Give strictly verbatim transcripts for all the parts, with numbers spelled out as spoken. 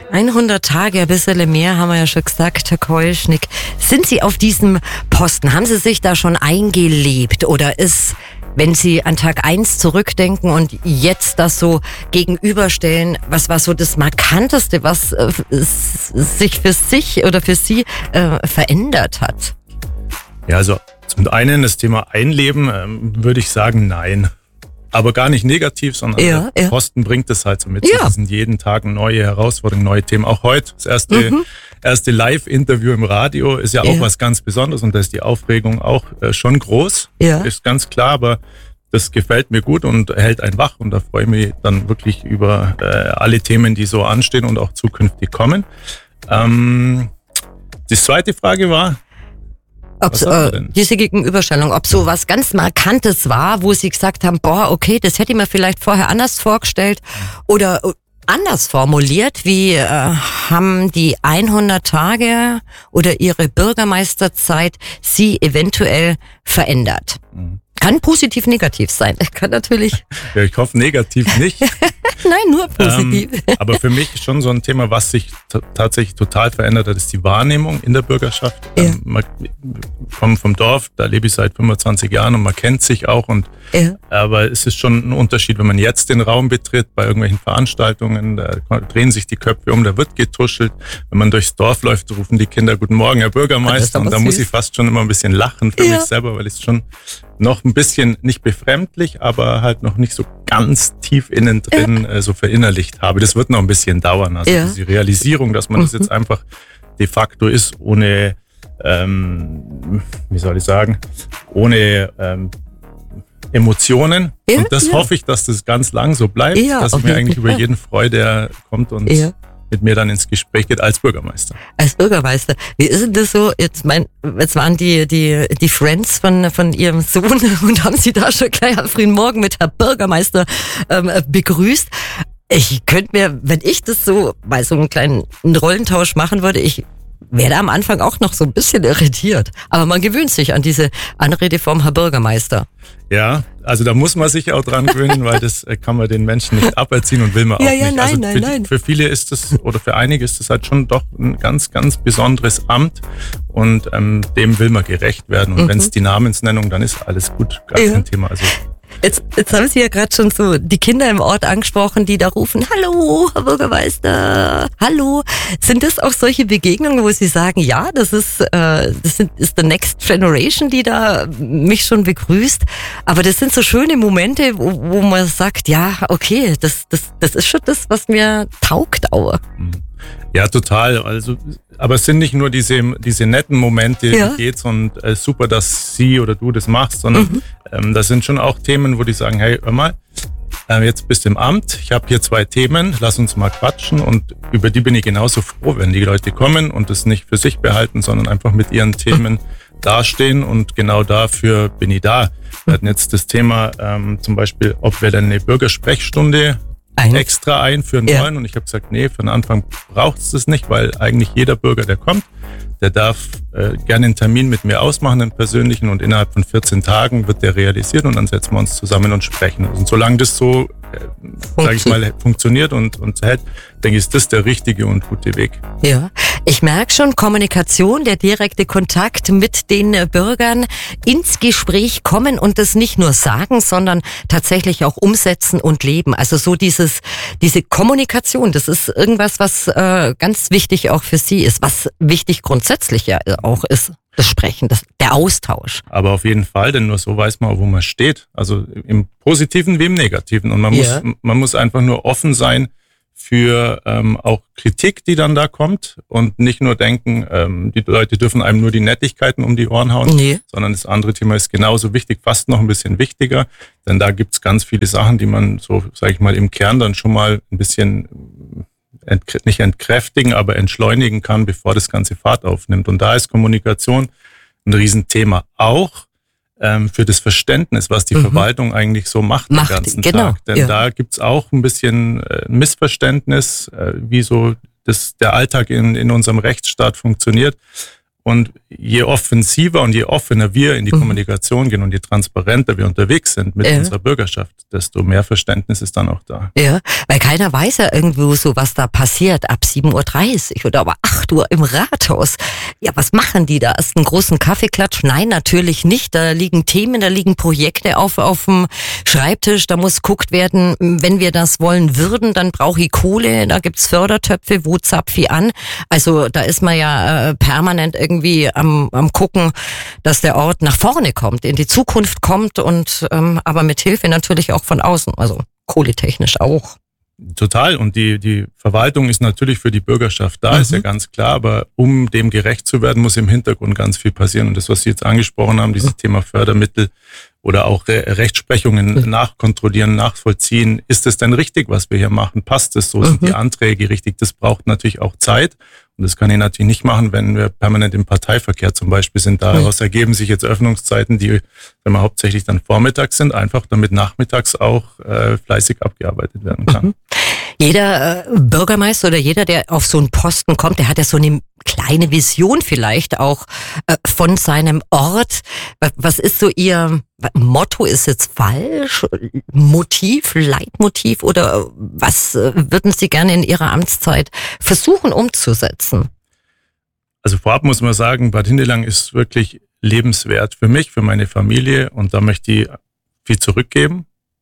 hundert Tage, ein bisschen mehr, haben wir ja schon gesagt, Herr Keuschnick. Sind Sie auf diesem Posten? Haben Sie sich da schon eingelebt? Oder ist, wenn Sie an Tag eins zurückdenken und jetzt das so gegenüberstellen, was war so das Markanteste, was äh, sich für sich oder für Sie äh, verändert hat? Ja, also zum einen das Thema Einleben, ähm, würde ich sagen, nein. Aber gar nicht negativ, sondern ja, der ja. Posten bringt es halt so mit. Ja. Es sind jeden Tag neue Herausforderungen, neue Themen. Auch heute, das erste, mhm. erste Live-Interview im Radio ist ja auch ja. was ganz Besonderes und da ist die Aufregung auch äh, schon groß. Ja. Ist ganz klar, aber das gefällt mir gut und hält einen wach und da freue ich mich dann wirklich über äh, alle Themen, die so anstehen und auch zukünftig kommen. Ähm, die zweite Frage war... Ob äh, diese Gegenüberstellung, ob so was ganz Markantes war, wo Sie gesagt haben, boah, okay, das hätte ich mir vielleicht vorher anders vorgestellt oder anders formuliert, wie äh, haben die hundert Tage oder Ihre Bürgermeisterzeit Sie eventuell verändert? Mhm. Kann positiv, negativ sein. Kann natürlich. Ja, ich hoffe negativ nicht. Nein, nur positiv. Ähm, aber für mich schon so ein Thema, was sich t- tatsächlich total verändert hat, ist die Wahrnehmung in der Bürgerschaft. Ja. Ähm, man kommt vom Dorf, da lebe ich seit fünfundzwanzig Jahren und man kennt sich auch. Und ja. Aber es ist schon ein Unterschied, wenn man jetzt den Raum betritt bei irgendwelchen Veranstaltungen, da drehen sich die Köpfe um, da wird getuschelt. Wenn man durchs Dorf läuft, rufen die Kinder Guten Morgen, Herr Bürgermeister. Und da süß. muss ich fast schon immer ein bisschen lachen für ja. mich selber, weil es schon noch ein bisschen, nicht befremdlich, aber halt noch nicht so ganz tief innen drin ja. äh, so verinnerlicht habe. Das wird noch ein bisschen dauern. Also ja. diese Realisierung, dass man mhm. das jetzt einfach de facto ist, ohne, ähm, wie soll ich sagen, ohne ähm, Emotionen. Ja, und das ja. hoffe ich, dass das ganz lang so bleibt, ja, dass ich mir eigentlich über jeden freue, der kommt und ja. mit mir dann ins Gespräch geht als Bürgermeister. Als Bürgermeister. Wie ist denn das so? Jetzt mein, jetzt waren die, die, die Friends von, von Ihrem Sohn und haben Sie da schon gleich am frühen Morgen mit Herr Bürgermeister ähm, begrüßt. Ich könnte mir, wenn ich das so bei so einem kleinen Rollentausch machen würde, ich wäre am Anfang auch noch so ein bisschen irritiert. Aber man gewöhnt sich an diese Anrede vom Herr Bürgermeister. Ja, also da muss man sich auch dran gewöhnen, weil das kann man den Menschen nicht aberziehen und will man ja, auch ja, nicht. Nein, also nein, für, nein. für viele ist das, oder für einige ist das halt schon doch ein ganz, ganz besonderes Amt und ähm, dem will man gerecht werden. Und mhm. wenn es die Namensnennung, dann ist alles gut, gar ja. kein Thema. Also Jetzt, jetzt haben Sie ja gerade schon so die Kinder im Ort angesprochen, die da rufen, hallo, Herr Bürgermeister, hallo. Sind das auch solche Begegnungen, wo Sie sagen, ja, das ist, äh, das sind, ist the next generation, die da mich schon begrüßt. Aber das sind so schöne Momente, wo, wo man sagt, ja, okay, das, das, das ist schon das, was mir taugt auch. Ja, total. Also, aber es sind nicht nur diese, diese netten Momente, ja. wie geht's und äh, super, dass sie oder du das machst, sondern mhm. ähm, das sind schon auch Themen, wo die sagen, hey, hör mal, äh, jetzt bist du im Amt, ich habe hier zwei Themen, lass uns mal quatschen und über die bin ich genauso froh, wenn die Leute kommen und das nicht für sich behalten, sondern einfach mit ihren Themen mhm. dastehen und genau dafür bin ich da. Wir hatten jetzt das Thema ähm, zum Beispiel, ob wir denn eine Bürgersprechstunde Ein? extra einführen ja. wollen. Und ich habe gesagt, nee, für den Anfang braucht es das nicht, weil eigentlich jeder Bürger, der kommt, der darf äh, gerne einen Termin mit mir ausmachen, einen persönlichen, und innerhalb von vierzehn Tagen wird der realisiert und dann setzen wir uns zusammen und sprechen. Und solange das so, äh, sage ich mal, funktioniert und, und hält, denke ich, ist das der richtige und gute Weg. Ja, ich merke schon, Kommunikation, der direkte Kontakt mit den Bürgern, ins Gespräch kommen und das nicht nur sagen, sondern tatsächlich auch umsetzen und leben. Also so dieses, diese Kommunikation, das ist irgendwas, was äh, ganz wichtig auch für Sie ist, was wichtig grundsätzlich ja auch ist. Das Sprechen, das, der Austausch. Aber auf jeden Fall, denn nur so weiß man, wo man steht. Also im Positiven wie im Negativen. Und man ja. muss, man muss einfach nur offen sein für ähm, auch Kritik, die dann da kommt und nicht nur denken, ähm, die Leute dürfen einem nur die Nettigkeiten um die Ohren hauen, nee. sondern das andere Thema ist genauso wichtig, fast noch ein bisschen wichtiger, denn da gibt's ganz viele Sachen, die man so, sage ich mal, im Kern dann schon mal ein bisschen ent- nicht entkräftigen, aber entschleunigen kann, bevor das ganze Fahrt aufnimmt. Und da ist Kommunikation ein Riesenthema. Auch ähm, für das Verständnis, was die mhm. Verwaltung eigentlich so macht, macht den ganzen genau, Tag. Denn ja. da gibt's auch ein bisschen äh, Missverständnis, äh, wie so das, der Alltag in, in unserem Rechtsstaat funktioniert. Und je offensiver und je offener wir in die mhm. Kommunikation gehen und je transparenter wir unterwegs sind mit ja. unserer Bürgerschaft, desto mehr Verständnis ist dann auch da. Ja, weil keiner weiß ja irgendwo so, was da passiert ab sieben Uhr dreißig oder aber acht Uhr im Rathaus. Ja, was machen die da? Ist einen großen Kaffeeklatsch? Nein, natürlich nicht. Da liegen Themen, da liegen Projekte auf auf dem Schreibtisch. Da muss geguckt werden, wenn wir das wollen würden, dann brauche ich Kohle. Da gibt's Fördertöpfe, wo zapf ich an? Also da ist man ja äh, permanent irgendwie irgendwie am, am gucken, dass der Ort nach vorne kommt, in die Zukunft kommt und ähm, aber mit Hilfe natürlich auch von außen, also kohletechnisch auch. Total. Und die, die Verwaltung ist natürlich für die Bürgerschaft da, mhm. ist ja ganz klar, aber um dem gerecht zu werden, muss im Hintergrund ganz viel passieren. Und das, was Sie jetzt angesprochen haben, dieses mhm. Thema Fördermittel oder auch Re- Rechtsprechungen mhm. nachkontrollieren, nachvollziehen, ist es denn richtig, was wir hier machen? Passt es so? Mhm. Sind die Anträge richtig? Das braucht natürlich auch Zeit. Und das kann ich natürlich nicht machen, wenn wir permanent im Parteiverkehr zum Beispiel sind. Daraus ergeben sich jetzt Öffnungszeiten, die wenn wir hauptsächlich dann vormittags sind, einfach damit nachmittags auch äh, fleißig abgearbeitet werden kann. Mhm. Jeder äh, Bürgermeister oder jeder, der auf so einen Posten kommt, der hat ja so eine kleine Vision vielleicht auch äh, von seinem Ort. Was ist so Ihr Motto? Ist jetzt falsch? Motiv, Leitmotiv oder was äh, würden Sie gerne in Ihrer Amtszeit versuchen umzusetzen? Also vorab muss man sagen, Bad Hindelang ist wirklich lebenswert für mich, für meine Familie und da möchte ich viel zurückgeben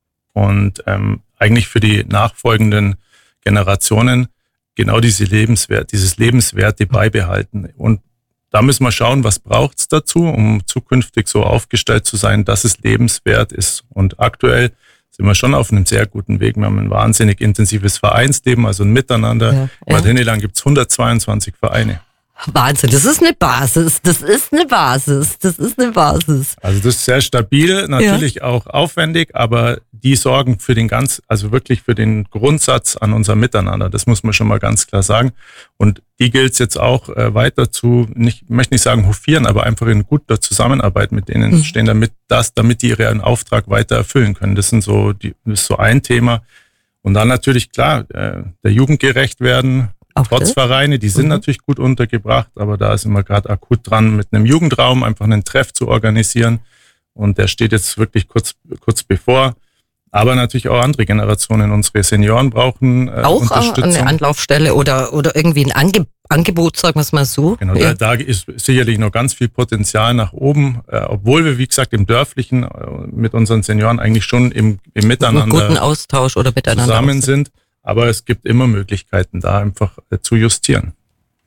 und ähm, eigentlich für die nachfolgenden Generationen genau diese Lebenswert, dieses Lebenswerte beibehalten. Und da müssen wir schauen, was braucht's dazu, um zukünftig so aufgestellt zu sein, dass es lebenswert ist. Und aktuell sind wir schon auf einem sehr guten Weg. Wir haben ein wahnsinnig intensives Vereinsleben, also ein Miteinander. Ja, ja. In Bad Hindelang gibt's hundertzweiundzwanzig Vereine. Wahnsinn, das ist eine Basis, das ist eine Basis, das ist eine Basis. Also das ist sehr stabil, natürlich ja. auch aufwendig, aber die sorgen für den ganz, also wirklich für den Grundsatz an unser Miteinander. Das muss man schon mal ganz klar sagen. Und die gilt es jetzt auch äh, weiter zu, nicht, ich möchte nicht sagen hofieren, aber einfach in guter Zusammenarbeit mit denen mhm. stehen, damit das, damit die ihren Auftrag weiter erfüllen können. Das sind so, die, das ist so ein Thema. Und dann natürlich klar, äh, der Jugend gerecht werden. Sportvereine, die sind mhm. natürlich gut untergebracht, aber da sind wir gerade akut dran, mit einem Jugendraum einfach einen Treff zu organisieren. Und der steht jetzt wirklich kurz, kurz bevor. Aber natürlich auch andere Generationen. Unsere Senioren brauchen äh, auch Unterstützung. Auch eine Anlaufstelle oder, oder irgendwie ein Ange- Angebot, sagen wir es mal so. Genau, ja. da, da ist sicherlich noch ganz viel Potenzial nach oben, äh, obwohl wir, wie gesagt, im Dörflichen äh, mit unseren Senioren eigentlich schon im, im Miteinander einen guten Austausch oder miteinander zusammen sind. Aber es gibt immer Möglichkeiten, da einfach äh, zu justieren.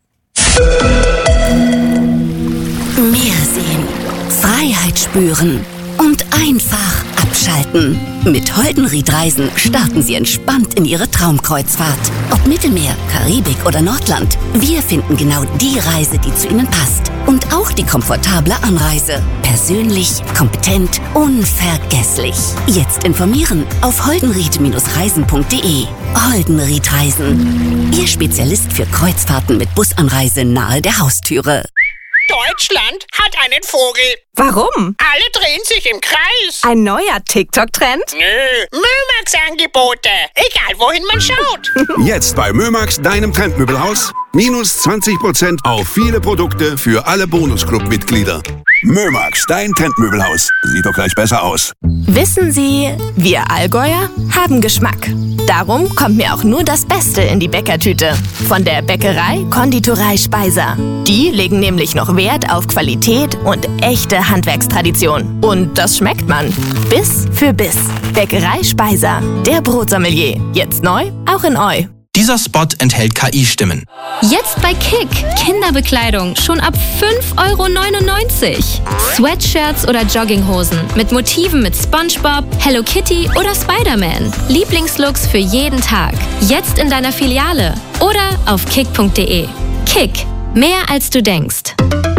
Meer sehen, Freiheit spüren und einfach abschalten. Mit Holdenried Reisen starten Sie entspannt in Ihre Traumkreuzfahrt. Ob Mittelmeer, Karibik oder Nordland, wir finden genau die Reise, die zu Ihnen passt. Und auch die komfortable Anreise. Persönlich, kompetent, unvergesslich. Jetzt informieren auf holdenried Reisen punkt de. Holdenried Reisen. Ihr Spezialist für Kreuzfahrten mit Busanreise nahe der Haustüre. Deutschland hat einen Vogel. Warum? Alle drehen sich im Kreis. Ein neuer TikTok-Trend? Nö, Mömax-Angebote. Egal, wohin man schaut. Jetzt bei Mömax, deinem Trendmöbelhaus. Minus zwanzig Prozent auf viele Produkte für alle Bonusclub-Mitglieder. Mömax, dein Trendmöbelhaus. Sieht doch gleich besser aus. Wissen Sie, wir Allgäuer haben Geschmack. Darum kommt mir auch nur das Beste in die Bäckertüte. Von der Bäckerei Konditorei Speiser. Die legen nämlich noch Wert auf Qualität und echte Handwerkstradition. Und das schmeckt man. Biss für Biss. Bäckerei Speiser. Der Brotsommelier. Jetzt neu, auch in Eu. Dieser Spot enthält K I-Stimmen. Jetzt bei Kick. Kinderbekleidung schon ab fünf Euro neunundneunzig. Sweatshirts oder Jogginghosen mit Motiven mit SpongeBob, Hello Kitty oder Spider-Man. Lieblingslooks für jeden Tag. Jetzt in deiner Filiale oder auf kick punkt de. Kick. Mehr als du denkst.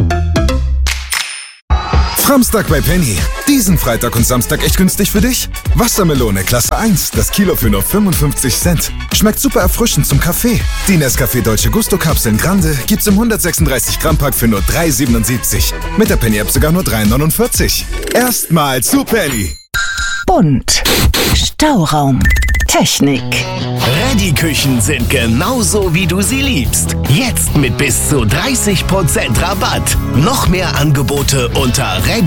Samstag bei Penny. Diesen Freitag und Samstag echt günstig für dich? Wassermelone Klasse eins, das Kilo für nur fünfundfünfzig Cent. Schmeckt super erfrischend zum Kaffee. Die Nescafé Dolce Gusto Kapseln Grande gibt's im hundertsechsunddreißig Gramm Pack für nur drei siebenundsiebzig. Mit der Penny App sogar nur drei neunundvierzig. Erstmal zu Penny. Bunt. Stauraum. Technik. Ready-Küchen sind genauso, wie du sie liebst. Jetzt mit bis zu dreißig Prozent Rabatt. Noch mehr Angebote unter ready